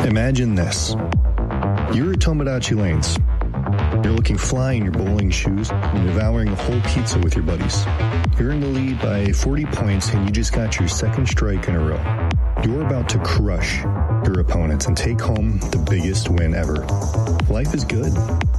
Imagine this. You're at Tomodachi Lanes. You're looking fly in your bowling shoes and devouring a whole pizza with your buddies. You're in the lead by 40 points and you just got your second strike in a row. You're about to crush your opponents and take home the biggest win ever. Life is good.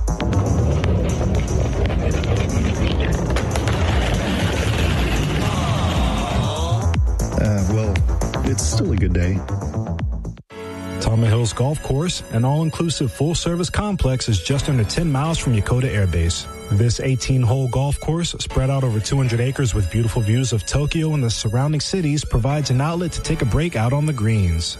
Well, it's still a good day. Tama Hills Golf Course, an all-inclusive full-service complex, is just under 10 miles from Yokota Air Base. This 18-hole golf course, spread out over 200 acres with beautiful views of Tokyo and the surrounding cities, provides an outlet to take a break out on the greens.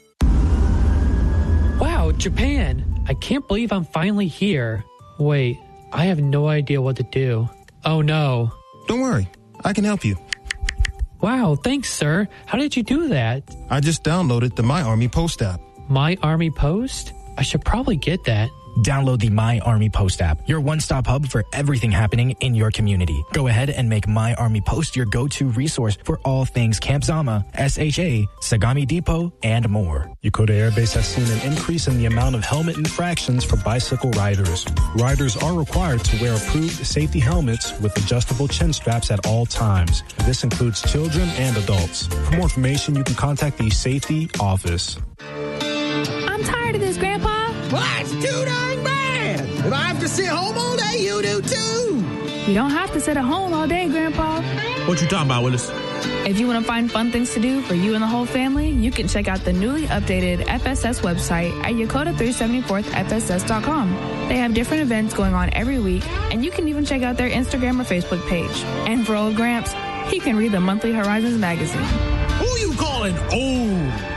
Wow, Japan! I can't believe I'm finally here. Wait, I have no idea what to do. Oh no. Don't worry, I can help you. Wow, thanks, sir. How did you do that? I just downloaded the My Army Post app. My Army Post? I should probably get that. Download the My Army Post app, your one-stop hub for everything happening in your community. Go ahead and make My Army Post your go-to resource for all things Camp Zama, SHA, Sagami Depot, and more. Yokota Air Base has seen an increase in the amount of helmet infractions for bicycle riders. Riders are required to wear approved safety helmets with adjustable chin straps at all times. This includes children and adults. For more information, you can contact the safety office. I'm tired of this, Grandpa. Well, that's too darn bad. If I have to sit home all day, you do too. You don't have to sit at home all day, Grandpa. What you talking about, Willis? If you want to find fun things to do for you and the whole family, you can check out the newly updated FSS website at Yokota374thfss.com. They have different events going on every week, and you can even check out their Instagram or Facebook page. And for old Gramps, he can read the monthly Horizons magazine. Who you calling old?